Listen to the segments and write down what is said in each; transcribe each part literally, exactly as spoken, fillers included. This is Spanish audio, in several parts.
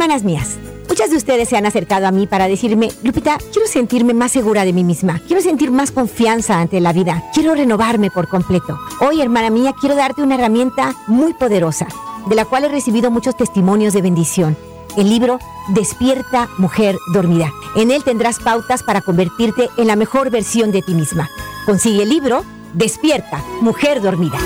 Hermanas mías, muchas de ustedes se han acercado a mí para decirme: Lupita, quiero sentirme más segura de mí misma, quiero sentir más confianza ante la vida, quiero renovarme por completo. Hoy, hermana mía, quiero darte una herramienta muy poderosa, de la cual he recibido muchos testimonios de bendición. El libro Despierta, Mujer Dormida. En él tendrás pautas para convertirte en la mejor versión de ti misma. Consigue el libro Despierta, Mujer Dormida.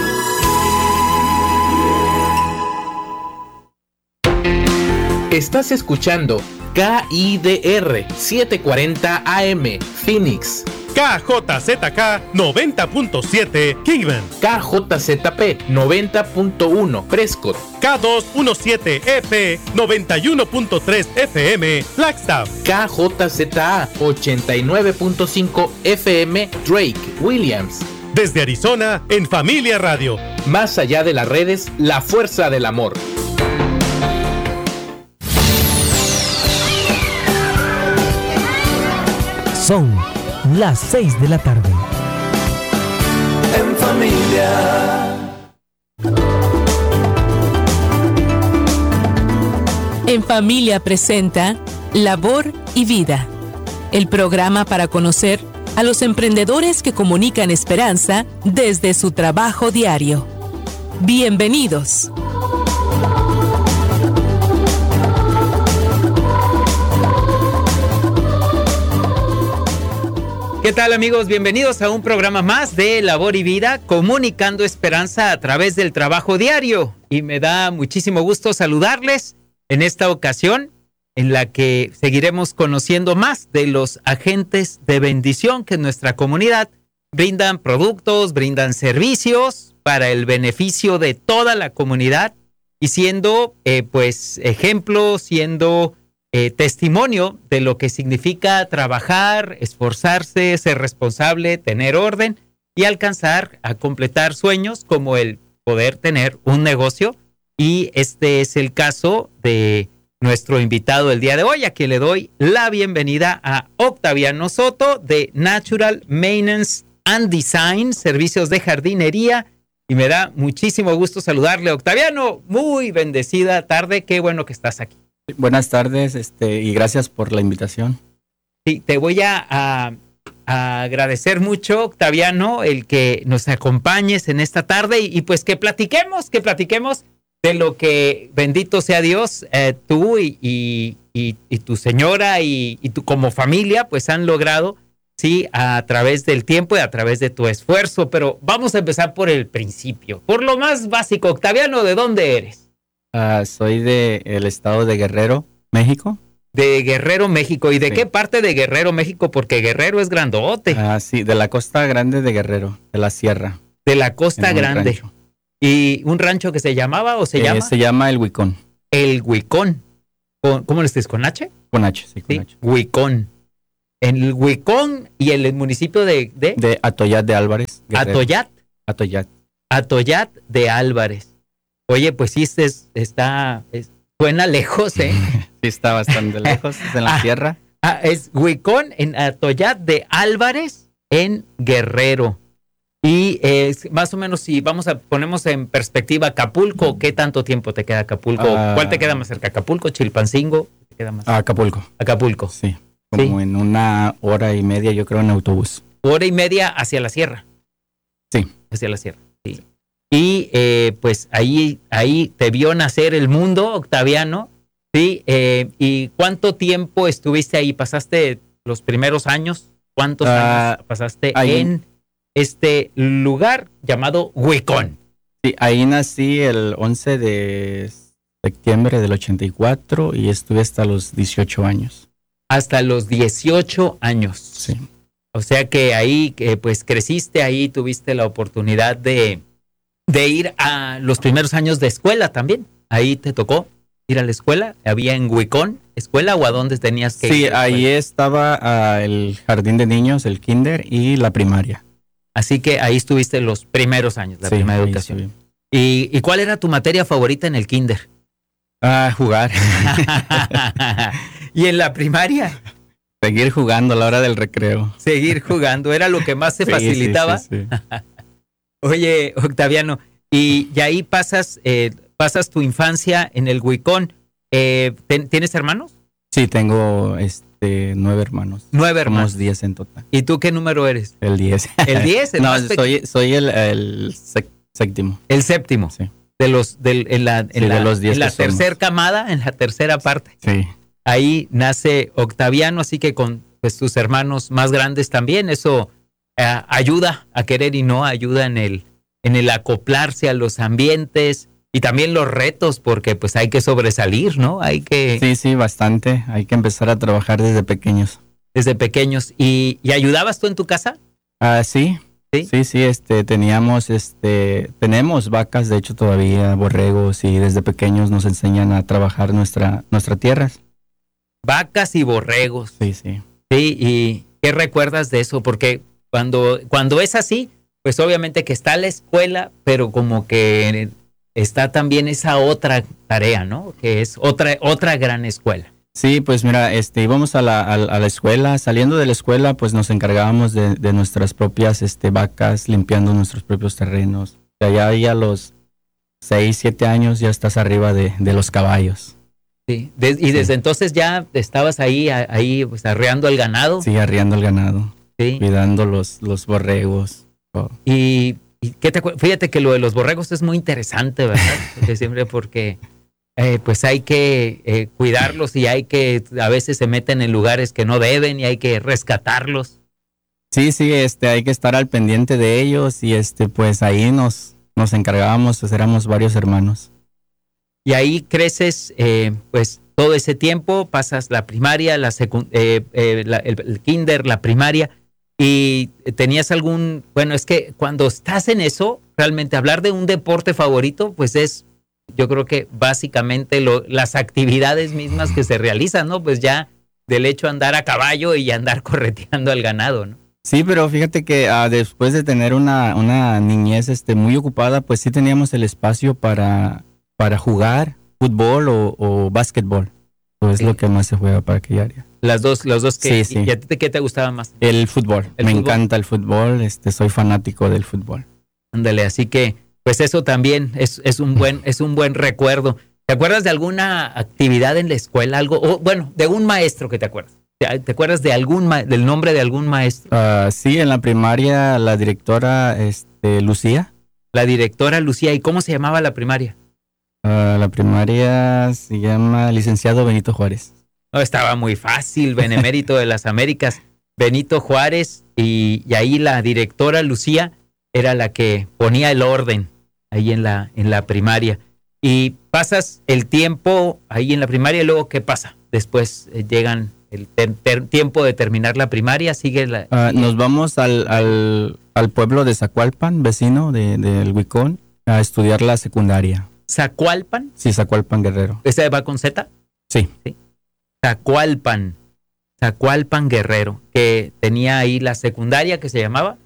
Estás escuchando K I D R setecientos cuarenta A M Phoenix, K J Z K noventa punto siete Kingman, K J Z P noventa punto uno Prescott, K doscientos diecisiete E P noventa y uno punto tres F M Flagstaff, K J Z A ochenta y nueve punto cinco F M Drake, Williams. Desde Arizona, en Familia Radio. Más allá de las redes, la fuerza del amor. Son las seis de la tarde. En familia. En Familia presenta Labor y Vida, el programa para conocer a los emprendedores que comunican esperanza desde su trabajo diario. Bienvenidos. ¿Qué tal, amigos? Bienvenidos a un programa más de Labor y Vida, comunicando esperanza a través del trabajo diario. Y me da muchísimo gusto saludarles en esta ocasión, en la que seguiremos conociendo más de los agentes de bendición que en nuestra comunidad brindan productos, brindan servicios para el beneficio de toda la comunidad y siendo eh, pues ejemplo, siendo Eh, testimonio de lo que significa trabajar, esforzarse, ser responsable, tener orden y alcanzar a completar sueños como el poder tener un negocio. Y este es el caso de nuestro invitado el día de hoy, a quien le doy la bienvenida a Octaviano Soto de Natural Maintenance and Design, servicios de jardinería. Y me da muchísimo gusto saludarle, Octaviano. Muy bendecida tarde, qué bueno que estás aquí. Buenas tardes, este, y gracias por la invitación. Sí, te voy a, a, a agradecer mucho, Octaviano, el que nos acompañes en esta tarde y, y pues que platiquemos, que platiquemos de lo que, bendito sea Dios, eh, tú y, y, y, y tu señora y, y tú como familia pues han logrado, sí, a través del tiempo y a través de tu esfuerzo. Pero vamos a empezar por el principio, por lo más básico. Octaviano, ¿de dónde eres? Uh, soy del estado de Guerrero, México. De Guerrero, México. ¿Y de sí. qué parte de Guerrero, México? Porque Guerrero es grandote. Ah, sí, de la costa grande de Guerrero, de la sierra. De la costa grande. Rancho. ¿Y un rancho que se llamaba o se eh, llama? Se llama El Huicón. El Huicón. ¿Cómo le estés? ¿Con H? Con H, sí, con sí, H. Huicón. En el Huicón y el municipio de... De, de Atoyat de Álvarez. Guerrero. Atoyat. Atoyat. Atoyat de Álvarez. Oye, pues sí, es, está, es, suena lejos, ¿eh? Sí, está bastante lejos, es en la ah, sierra. Ah, es Huicón, en Atoyat de Álvarez, en Guerrero. Y eh, más o menos, si vamos a ponemos en perspectiva Acapulco, ¿qué tanto tiempo te queda Acapulco? Ah, ¿cuál te queda más cerca? ¿Acapulco, Chilpancingo? ¿Te queda más? Acapulco. Acapulco. Sí, como ¿sí? En una hora y media, yo creo, en autobús. Hora y media hacia la sierra. Sí. Hacia la sierra, sí. Y eh, pues ahí, ahí te vio nacer el mundo, Octaviano, ¿sí? Eh, ¿Y cuánto tiempo estuviste ahí? ¿Pasaste los primeros años? ¿Cuántos uh, años pasaste ahí en este lugar llamado Huicón? Sí, ahí nací el once de septiembre del ochenta y cuatro y estuve hasta los dieciocho años. Hasta los dieciocho años. Sí. O sea que ahí, eh, pues creciste ahí, tuviste la oportunidad de... de ir a los primeros años de escuela también. Ahí te tocó ir a la escuela. ¿Había en Huicón escuela o a dónde tenías que sí, ir? Sí, ahí estaba uh, el jardín de niños, el kinder y la primaria. Así que ahí estuviste los primeros años, la sí, primera educación. ¿Y, ¿Y cuál era tu materia favorita en el kinder? Ah, uh, jugar. ¿Y en la primaria? Seguir jugando a la hora del recreo. Seguir jugando, era lo que más se sí, facilitaba. Sí, sí, sí. Oye, Octaviano, y, y ahí pasas, eh, pasas tu infancia en el Huicón. eh, ¿tienes hermanos? Sí, tengo este, nueve hermanos. Nueve hermanos. Somos diez en total. ¿Y tú qué número eres? El diez. ¿El diez? El no, más soy, soy el, el sec- séptimo. El séptimo. Sí. De los, del, en la, en Sí, la, de los diez en la que somos. tercera camada, en la tercera parte. Sí. Ahí nace Octaviano, así que con pues, tus hermanos más grandes también, eso eh, ayuda a querer y no ayuda en el, en el acoplarse a los ambientes y también los retos, porque pues hay que sobresalir, ¿no? Hay que... Sí, sí, bastante. Hay que empezar a trabajar desde pequeños. Desde pequeños. ¿Y, y ayudabas tú en tu casa? Ah, sí. Sí, sí, sí, este, teníamos, este, tenemos vacas, de hecho todavía, borregos, y desde pequeños nos enseñan a trabajar nuestra, nuestra tierra. Vacas y borregos. Sí, sí. Sí, ¿y qué recuerdas de eso? Porque cuando, cuando es así, pues obviamente que está la escuela, pero como que está también esa otra tarea, ¿no? Que es otra, otra gran escuela. Sí, pues mira, este, íbamos a la, a, a la escuela, saliendo de la escuela, pues nos encargábamos de, de nuestras propias este, vacas, limpiando nuestros propios terrenos. Ya, ya ahí a los seis, siete años ya estás arriba de, de los caballos. Sí, de, y desde sí. entonces ya estabas ahí, ahí pues, arreando el ganado. Sí, arreando el ganado, sí. Cuidando los, los borregos. Todo. Y, y ¿qué te, fíjate que lo de los borregos es muy interesante, ¿verdad? Porque siempre porque... Eh, pues hay que eh, cuidarlos y hay que, a veces se meten en lugares que no deben y hay que rescatarlos. Sí, sí, este, hay que estar al pendiente de ellos y este, pues ahí nos, nos encargábamos, pues éramos varios hermanos. Y ahí creces, eh, pues todo ese tiempo, pasas la primaria, la secund- eh, eh, la, el, el kinder, la primaria, y tenías algún, bueno, es que cuando estás en eso, realmente hablar de un deporte favorito, pues es... Yo creo que básicamente lo, las actividades mismas que se realizan, ¿no? Pues ya del hecho de andar a caballo y andar correteando al ganado, ¿no? Sí, pero fíjate que uh, después de tener una, una niñez este, muy ocupada, pues sí teníamos el espacio para, para jugar fútbol o, o básquetbol. Eso es sí. Lo que más se juega para aquella área. Las dos, los dos que... Sí, sí. ¿Y a ti qué te gustaba más? El fútbol. ¿El Me fútbol? encanta el fútbol, este, soy fanático del fútbol. Ándale, así que... Pues eso también es, es, un buen, es un buen recuerdo. ¿Te acuerdas de alguna actividad en la escuela? Algo, o, bueno, de un maestro que te acuerdas. ¿Te acuerdas de algún ma- del nombre de algún maestro? Uh, sí, en la primaria la directora este, Lucía. La directora Lucía. ¿Y cómo se llamaba la primaria? Uh, la primaria se llama licenciado Benito Juárez. No, estaba muy fácil, Benemérito de las Américas. Benito Juárez y, y ahí la directora Lucía era la que ponía el orden ahí en la, en la primaria. Y pasas el tiempo ahí en la primaria y luego ¿qué pasa? Después eh, llegan el ter- ter- tiempo de terminar la primaria, sigue la... Uh, nos vamos al, al, al pueblo de Zacualpan, vecino de, del Huicón, a estudiar la secundaria. ¿Zacualpan? Sí, Zacualpan, Guerrero. ¿Ese va con Z? Sí. sí. Zacualpan, Zacualpan, Guerrero, que tenía ahí la secundaria que se llamaba...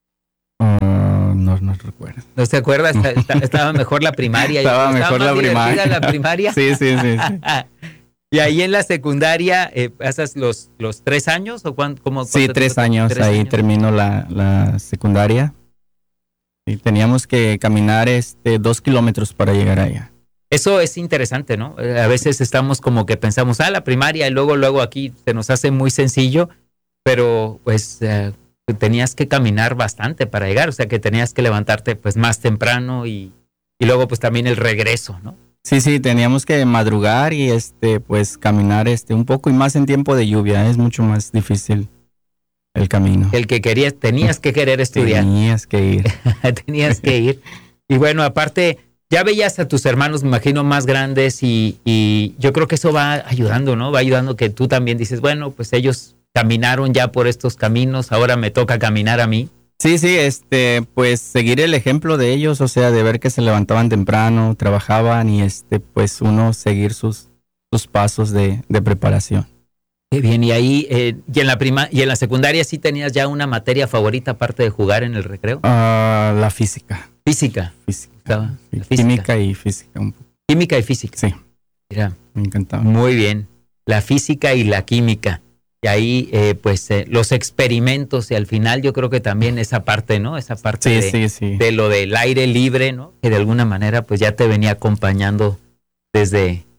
Uh, no, no recuerdo. ¿No se acuerda? Está, estaba mejor la primaria. Estaba mejor estaba la primaria. la primaria. Sí, sí, sí. sí. Y ahí en la secundaria, eh, ¿pasas los, los tres años? o cuánto, cómo, Sí, tres años. ¿Tres ahí años? Termino la, la secundaria. Y teníamos que caminar este dos kilómetros para llegar allá. Eso es interesante, ¿no? A veces estamos como que pensamos, ah, la primaria, y luego, luego aquí se nos hace muy sencillo, pero pues... Eh, tenías que caminar bastante para llegar, o sea que tenías que levantarte pues más temprano y, y luego pues también el regreso, ¿no? Sí, sí, teníamos que madrugar y este pues caminar este un poco y más en tiempo de lluvia, es mucho más difícil el camino. El que querías, tenías que querer estudiar. Tenías que ir. tenías que ir. Y bueno, aparte, ya veías a tus hermanos, me imagino, más grandes y, y yo creo que eso va ayudando, ¿no? Va ayudando que tú también dices, bueno, pues ellos... caminaron ya por estos caminos, ahora me toca caminar a mí. Sí, sí, este, pues seguir el ejemplo de ellos, o sea, de ver que se levantaban temprano, trabajaban y este, pues uno seguir sus, sus pasos de, de preparación. Qué bien, y ahí, eh, y en la prima, y en la secundaria sí tenías ya una materia favorita aparte de jugar en el recreo. Uh, la física. Física. Física. Estaba, sí, física. Química y física un poco. Química y física. Sí. Mira. Me encantaba. Muy bien. La física y la química. Y ahí, eh, pues, eh, los experimentos y al final yo creo que también esa parte, ¿no? Esa parte sí, de, sí, sí. de lo del aire libre, ¿no? Que de alguna manera, pues, ya te venía acompañando desde,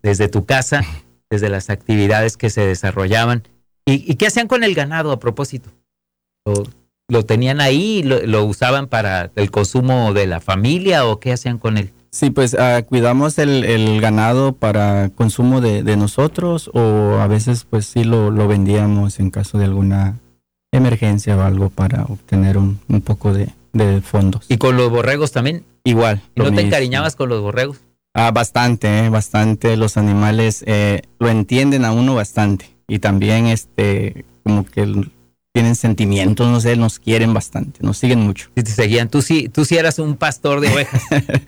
desde tu casa, desde las actividades que se desarrollaban. ¿Y, y qué hacían con el ganado a propósito? ¿Lo, lo tenían ahí? Lo, ¿Lo usaban para el consumo de la familia o qué hacían con él? Sí, pues uh, cuidamos el, el ganado para consumo de, de nosotros, o a veces pues sí lo, lo vendíamos en caso de alguna emergencia o algo para obtener un, un poco de, de fondos. ¿Y con los borregos también? Igual. ¿Y no te mismo. encariñabas con los borregos? Ah, bastante, eh, bastante. Los animales eh, lo entienden a uno bastante, y también este como que el, tienen sentimientos, no sé, nos quieren bastante, nos siguen mucho. Sí, te seguían. Tú sí, tú sí eras un pastor de ovejas.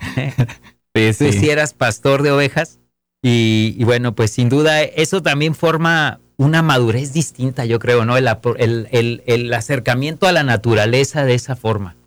Sí, sí. Tú sí eras pastor de ovejas. Y, y bueno, pues sin duda eso también forma una madurez distinta, yo creo, ¿no? El, el, el, el acercamiento a la naturaleza de esa forma.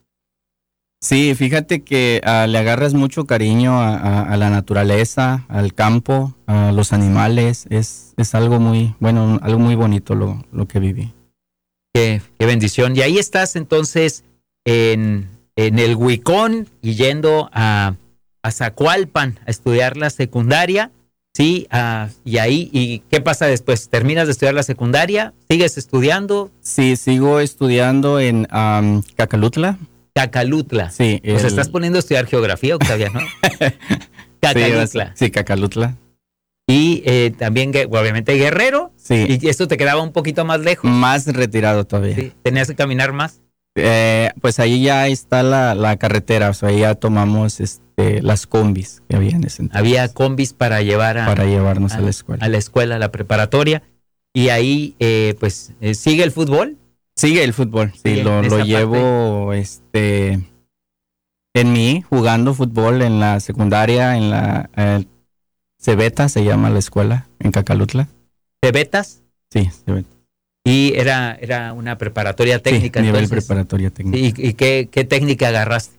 Sí, fíjate que uh, le agarras mucho cariño a, a, a la naturaleza, al campo, a los animales. Es, es algo muy, bueno, algo muy bonito lo, lo que viví. Qué, qué bendición. Y ahí estás entonces en, en el Huicón y yendo a, a Zacualpan a estudiar la secundaria. Sí, uh, y ahí, ¿y qué pasa después? ¿Terminas de estudiar la secundaria? ¿Sigues estudiando? Sí, sigo estudiando en um, Cacalutla. Cacalutla. Sí. Pues el... estás poniendo a estudiar geografía, Octaviano. Cacalutla. Sí, sí, Cacalutla. Y eh, también, obviamente, Guerrero. Sí. Y esto te quedaba un poquito más lejos. Más retirado todavía. Sí. ¿Tenías que caminar más? Eh, pues ahí ya está la, la carretera, o sea, ahí ya tomamos este, las combis que había en ese entonces. Había combis para llevar a, para llevarnos a, a la escuela. A la escuela, a la preparatoria. Y ahí, eh, pues, eh, ¿sigue el fútbol? Sigue el fútbol, sí, sí lo, lo llevo este, en mí, jugando fútbol en la secundaria, en la eh, Cebeta, se llama la escuela, en Cacalutla. ¿Cebetas? Sí, Cebeta. Y era, era una preparatoria técnica. Sí, nivel entonces. preparatoria técnica. ¿Y, y qué, qué técnica agarraste?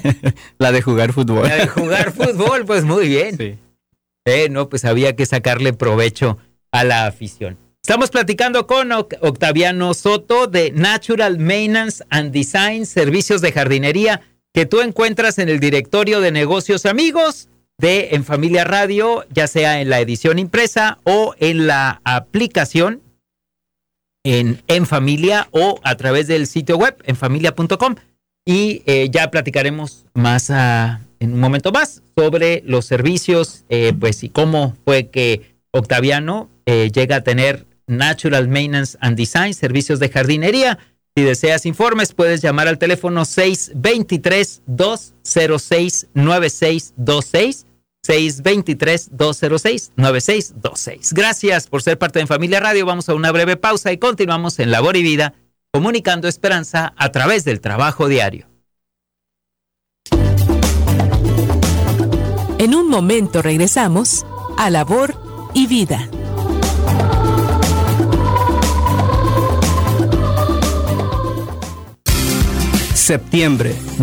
La de jugar fútbol. La de jugar fútbol, pues muy bien. Sí. Eh, no, pues había que sacarle provecho a la afición. Estamos platicando con Octaviano Soto de Natural Maintenance and Design, servicios de jardinería que tú encuentras en el directorio de negocios amigos de En Familia Radio, ya sea en la edición impresa o en la aplicación en En Familia o a través del sitio web en familia punto com. Y eh, ya platicaremos más uh, en un momento más sobre los servicios, eh, pues y cómo fue que Octaviano eh, llega a tener Natural Maintenance and Design, servicios de jardinería. Si deseas informes, puedes llamar al teléfono seis dos tres, dos cero seis, nueve seis dos seis, seis dos tres, dos cero seis, nueve seis dos seis. Gracias por ser parte de Familia Radio. Vamos a una breve pausa y continuamos en Labor y Vida, comunicando esperanza a través del trabajo diario. En un momento regresamos a Labor y Vida. Septiembre.